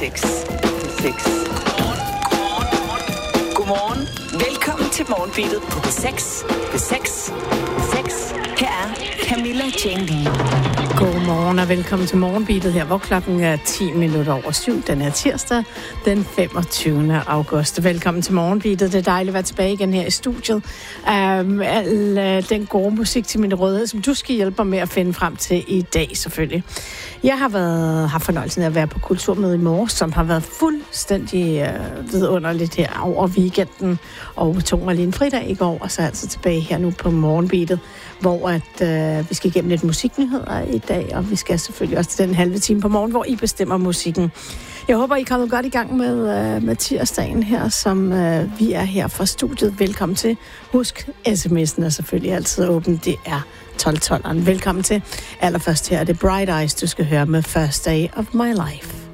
6. Godmorgen. Velkommen til Morgenbeatet på P6. P6. Her er Camilla Jane Lea. Godmorgen og velkommen til Morgenbeatet her, hvor klokken er 7:10. Den er tirsdag, den 25. august. Velkommen til Morgenbeatet. Det er dejligt at være tilbage igen her i studiet. Al den gode musik til min rødhed, som du skal hjælpe mig med at finde frem til i dag, selvfølgelig. Jeg har haft fornøjelsen af at være på kulturmøde i morges, som har været fuldstændig vidunderligt her over weekenden, og tog mig lige en fridag i går, og så altså tilbage her nu på Morgenbeatet, hvor vi skal igennem lidt musiknyheder i dag, og vi skal selvfølgelig også til den halve time på morgen, hvor I bestemmer musikken. Jeg håber, I er kommet godt i gang med tirsdagen her, som vi er her fra studiet. Velkommen til. Husk, sms'en er selvfølgelig altid åben. Det er 1212'eren. Velkommen til. Allerførst her er det Bright Eyes, du skal høre med First Day of My Life.